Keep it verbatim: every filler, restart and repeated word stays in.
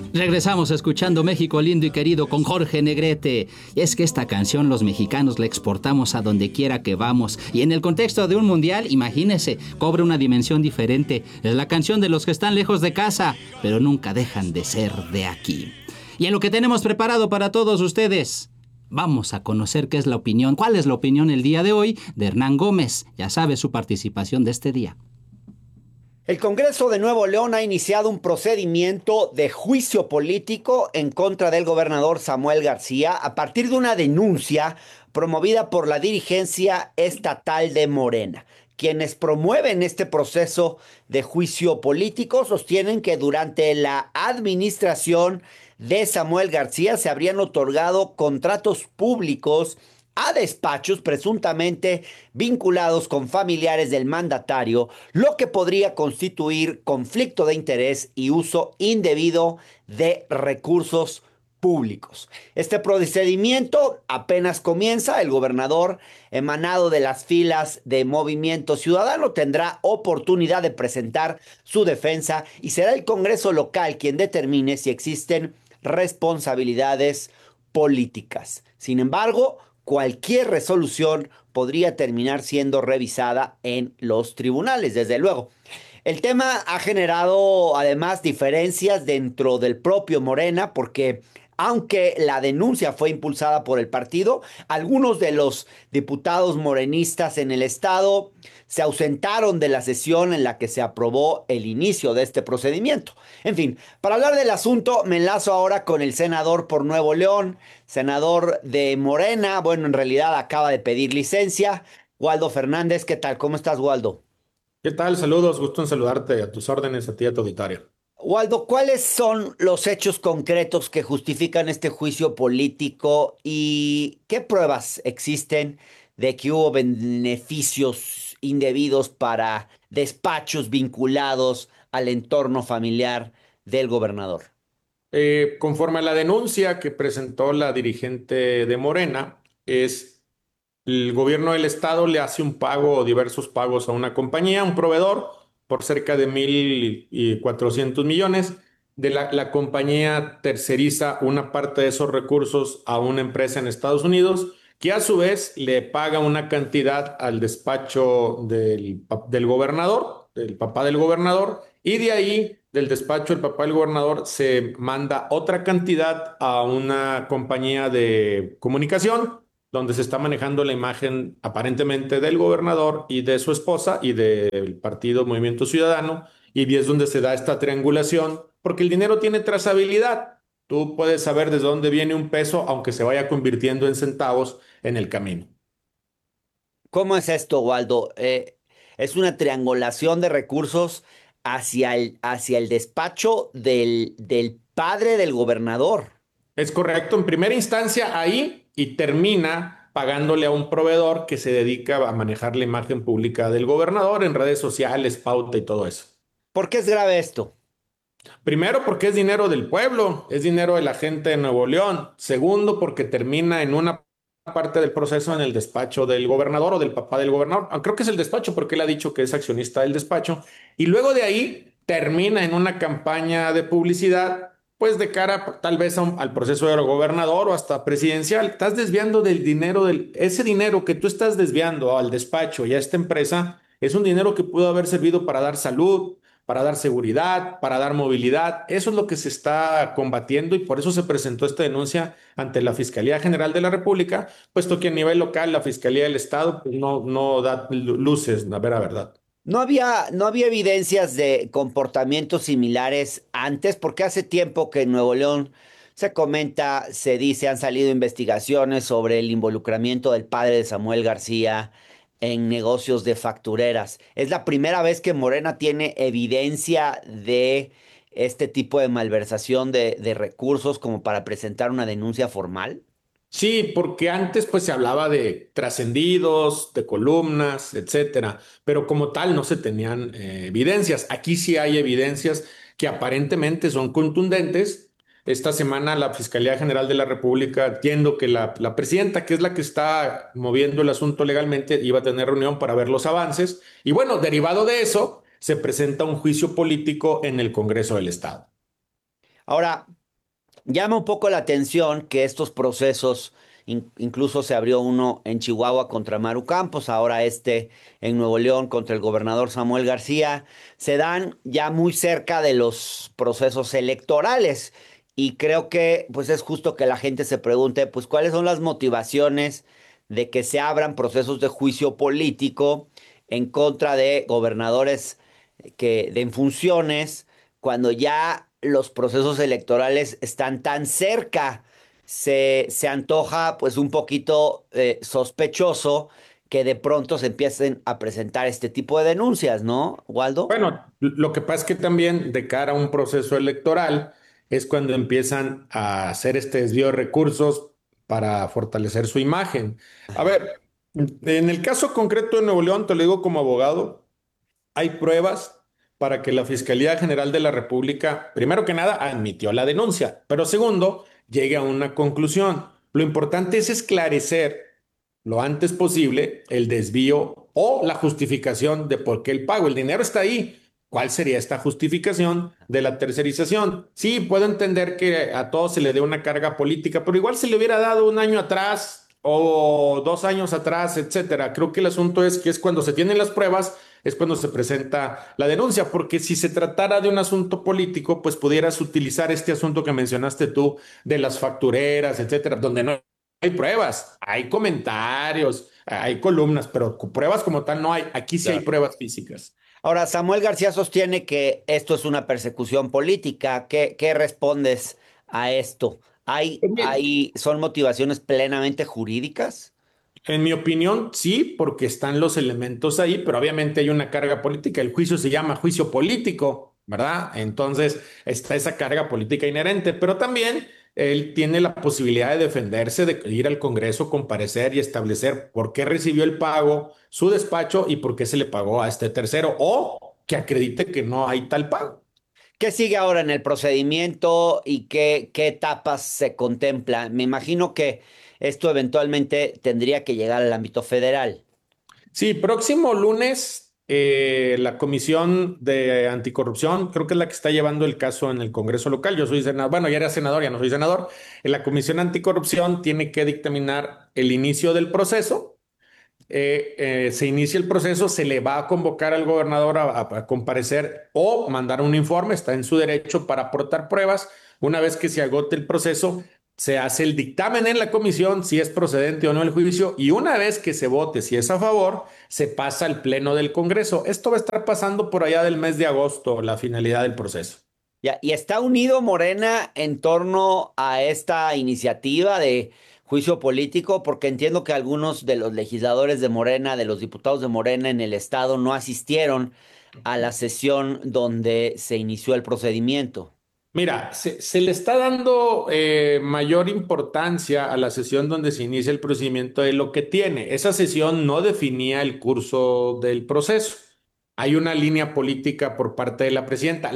Regresamos escuchando México lindo y querido con Jorge Negrete. Y es que esta canción los mexicanos la exportamos a donde quiera que vamos. Y en el contexto de un mundial, imagínese, cobra una dimensión diferente. Es la canción de los que están lejos de casa, pero nunca dejan de ser de aquí. Y en lo que tenemos preparado para todos ustedes, vamos a conocer qué es la opinión, cuál es la opinión el día de hoy de Hernán Gómez. Ya sabe su participación de este día. El Congreso de Nuevo León ha iniciado un procedimiento de juicio político en contra del gobernador Samuel García a partir de una denuncia promovida por la dirigencia estatal de Morena. Quienes promueven este proceso de juicio político sostienen que durante la administración de Samuel García se habrían otorgado contratos públicos a despachos presuntamente vinculados con familiares del mandatario, lo que podría constituir conflicto de interés y uso indebido de recursos públicos. Este procedimiento apenas comienza. El gobernador, emanado de las filas de Movimiento Ciudadano, tendrá oportunidad de presentar su defensa y será el Congreso local quien determine si existen responsabilidades políticas. Sin embargo, cualquier resolución podría terminar siendo revisada en los tribunales, desde luego. El tema ha generado además diferencias dentro del propio Morena, porque aunque la denuncia fue impulsada por el partido, algunos de los diputados morenistas en el estado se ausentaron de la sesión en la que se aprobó el inicio de este procedimiento. En fin, para hablar del asunto, me enlazo ahora con el senador por Nuevo León, senador de Morena. Bueno, en realidad acaba de pedir licencia, Waldo Fernández. ¿Qué tal? ¿Cómo estás, Waldo? ¿Qué tal? Saludos, gusto en saludarte, a tus órdenes, a ti y a tu auditorio. Waldo, ¿cuáles son los hechos concretos que justifican este juicio político y qué pruebas existen de que hubo beneficios indebidos para despachos vinculados al entorno familiar del gobernador? Eh, conforme a la denuncia que presentó la dirigente de Morena, es el gobierno del estado le hace un pago o diversos pagos a una compañía, un proveedor, por cerca de mil y cuatrocientos millones. De la, la compañía terceriza una parte de esos recursos a una empresa en Estados Unidos, que a su vez le paga una cantidad al despacho del, del gobernador, del papá del gobernador, y de ahí, del despacho del papá del gobernador, se manda otra cantidad a una compañía de comunicación, donde se está manejando la imagen aparentemente del gobernador y de su esposa y del partido Movimiento Ciudadano, y es donde se da esta triangulación, porque el dinero tiene trazabilidad. Tú puedes saber desde dónde viene un peso, aunque se vaya convirtiendo en centavos en el camino. ¿Cómo es esto, Waldo? Eh, es una triangulación de recursos hacia el, hacia el despacho del, del padre del gobernador. Es correcto, en primera instancia ahí, y termina pagándole a un proveedor que se dedica a manejar la imagen pública del gobernador en redes sociales, pauta y todo eso. ¿Por qué es grave esto? Primero, porque es dinero del pueblo, es dinero de la gente de Nuevo León. Segundo, porque termina en una parte del proceso en el despacho del gobernador o del papá del gobernador. Ah, creo que es el despacho porque él ha dicho que es accionista del despacho. Y luego de ahí termina en una campaña de publicidad, pues de cara tal vez a un- al proceso del gobernador o hasta presidencial. Estás desviando del dinero, del, ese dinero que tú estás desviando al despacho y a esta empresa, es un dinero que pudo haber servido para dar salud, para dar seguridad, para dar movilidad. Eso es lo que se está combatiendo y por eso se presentó esta denuncia ante la Fiscalía General de la República, puesto que a nivel local la Fiscalía del Estado pues, no, no da luces, la vera verdad. No había, no había evidencias de comportamientos similares antes, porque hace tiempo que en Nuevo León se comenta, se dice, han salido investigaciones sobre el involucramiento del padre de Samuel García en negocios de factureras. Es la primera vez que Morena tiene evidencia de este tipo de malversación de, de recursos como para presentar una denuncia formal. Sí, porque antes pues se hablaba de trascendidos, de columnas, etcétera, pero como tal no se tenían eh, evidencias. Aquí sí hay evidencias que aparentemente son contundentes. Esta semana la Fiscalía General de la República, entiendo que la, la presidenta, que es la que está moviendo el asunto legalmente, iba a tener reunión para ver los avances. Y bueno, derivado de eso, se presenta un juicio político en el Congreso del Estado. Ahora, Llama un poco la atención que estos procesos, in- incluso se abrió uno en Chihuahua contra Maru Campos, ahora este en Nuevo León contra el gobernador Samuel García, se dan ya muy cerca de los procesos electorales. Y creo que pues es justo que la gente se pregunte, pues cuáles son las motivaciones de que se abran procesos de juicio político en contra de gobernadores que de en funciones cuando ya los procesos electorales están tan cerca. Se, se antoja pues un poquito eh, sospechoso que de pronto se empiecen a presentar este tipo de denuncias, ¿no, Waldo? Bueno, lo que pasa es que también de cara a un proceso electoral es cuando empiezan a hacer este desvío de recursos para fortalecer su imagen. A ver, en el caso concreto de Nuevo León, te lo digo como abogado, hay pruebas para que la Fiscalía General de la República, primero que nada, admitió la denuncia, pero segundo, llegue a una conclusión. Lo importante es esclarecer lo antes posible el desvío o la justificación de por qué el pago. El dinero está ahí. ¿Cuál sería esta justificación de la tercerización? Sí, puedo entender que a todos se le dé una carga política, pero igual se le hubiera dado un año atrás o dos años atrás, etcétera. Creo que el asunto es que es cuando se tienen las pruebas, es cuando se presenta la denuncia, porque si se tratara de un asunto político, pues pudieras utilizar este asunto que mencionaste tú de las factureras, etcétera, donde no hay pruebas, hay comentarios, hay columnas, pero pruebas como tal no hay. Aquí sí hay Claro. pruebas físicas. Ahora, Samuel García sostiene que esto es una persecución política. ¿Qué, qué respondes a esto? ¿Hay, Pues mira, hay, son motivaciones plenamente jurídicas? en mi opinión, sí, porque están los elementos ahí, pero obviamente hay una carga política. El juicio se llama juicio político, ¿verdad? Entonces está esa carga política inherente, pero también él tiene la posibilidad de defenderse, de ir al Congreso, comparecer y establecer por qué recibió el pago, su despacho y por qué se le pagó a este tercero, o que acredite que no hay tal pago. ¿Qué sigue ahora en el procedimiento y qué, qué etapas se contempla? Me imagino que esto eventualmente tendría que llegar al ámbito federal. Sí, próximo lunes, eh, la Comisión de Anticorrupción, creo que es la que está llevando el caso en el Congreso local. Yo soy senador, bueno, ya era senador, ya no soy senador. En la Comisión Anticorrupción tiene que dictaminar el inicio del proceso. Eh, eh, se inicia el proceso, se le va a convocar al gobernador a, a- a comparecer o mandar un informe, está en su derecho para aportar pruebas. Una vez que se agote el proceso, se hace el dictamen en la comisión si es procedente o no el juicio y una vez que se vote si es a favor, se pasa al pleno del Congreso. Esto va a estar pasando por allá del mes de agosto, la finalidad del proceso. Ya, y está unido Morena en torno a esta iniciativa de juicio político, porque entiendo que algunos de los legisladores de Morena, de los diputados de Morena en el estado, no asistieron a la sesión donde se inició el procedimiento. Mira, se, se le está dando eh, mayor importancia a la sesión donde se inicia el procedimiento de lo que tiene. Esa sesión no definía el curso del proceso. Hay una línea política por parte de la presidenta.